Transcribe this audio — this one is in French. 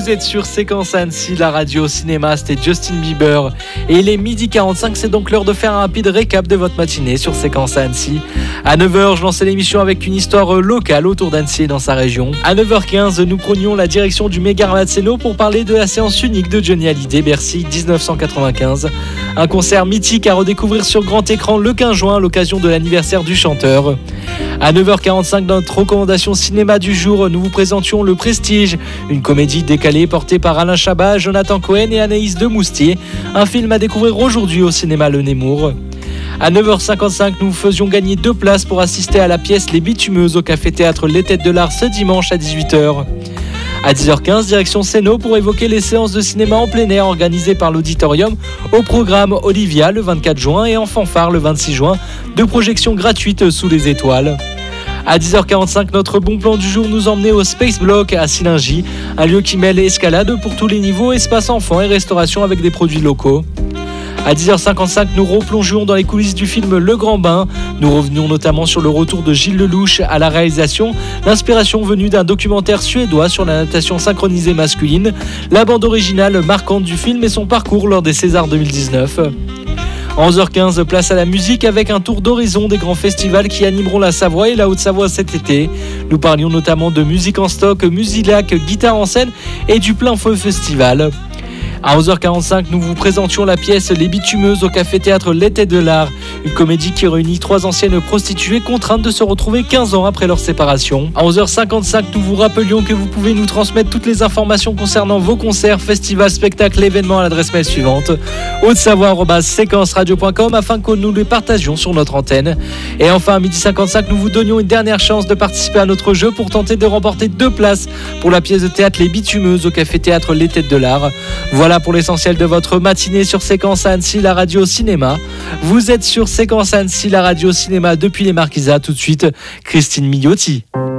vous êtes sur Séquence Annecy, la radio cinéma, c'était Justin Bieber. Et il est 12h45, c'est donc l'heure de faire un rapide récap de votre matinée sur Séquence Annecy. À 9h, je lançais l'émission avec une histoire locale autour d'Annecy et dans sa région. À 9h15, nous prenions la direction du Méga Ramazzotti pour parler de la séance unique de Johnny Hallyday, Bercy 1995. Un concert mythique à redécouvrir sur grand écran le 15 juin à l'occasion de l'anniversaire du chanteur. À 9h45, dans notre recommandation cinéma du jour, nous vous présentions Le Prestige, une comédie décalée portée par Alain Chabat, Jonathan Cohen et Anaïs de Moustier, un film à découvrir aujourd'hui au cinéma Le Nemours. À 9h55, nous vous faisions gagner 2 places pour assister à la pièce Les Bitumeuses au Café-Théâtre Les Têtes de l'Art ce dimanche à 18h. À 10h15, direction Sénaux pour évoquer les séances de cinéma en plein air organisées par l'Auditorium au programme Olivia le 24 juin et en fanfare le 26 juin, 2 projections gratuites sous les étoiles. À 10h45, notre bon plan du jour nous emmenait au Space Block à Sillingy, un lieu qui mêle escalade pour tous les niveaux, espace enfants et restauration avec des produits locaux. À 10h55, nous replongeons dans les coulisses du film Le Grand Bain. Nous revenions notamment sur le retour de Gilles Lelouch à la réalisation, l'inspiration venue d'un documentaire suédois sur la natation synchronisée masculine, la bande originale marquante du film et son parcours lors des Césars 2019. À 11h15, place à la musique avec un tour d'horizon des grands festivals qui animeront la Savoie et la Haute-Savoie cet été. Nous parlions notamment de Musique en Stock, Musilac, Guitare en Scène et du Plein Feu Festival. À 11h45, nous vous présentions la pièce Les Bitumeuses au Café-Théâtre Les Têtes de l'Art, une comédie qui réunit 3 anciennes prostituées contraintes de se retrouver 15 ans après leur séparation. À 11h55, nous vous rappelions que vous pouvez nous transmettre toutes les informations concernant vos concerts, festivals, spectacles, événements à l'adresse mail suivante haute-savoie@séquenceradio.com afin que nous les partagions sur notre antenne. Et enfin, à 12h55, nous vous donnions une dernière chance de participer à notre jeu pour tenter de remporter 2 places pour la pièce de théâtre Les Bitumeuses au Café-Théâtre Les Têtes de l'Art. Voilà pour l'essentiel de votre matinée sur Séquence Annecy, la radio cinéma. Vous êtes sur Séquence Annecy, la radio cinéma depuis les Marquisats. Tout de suite, Christine Migliotti.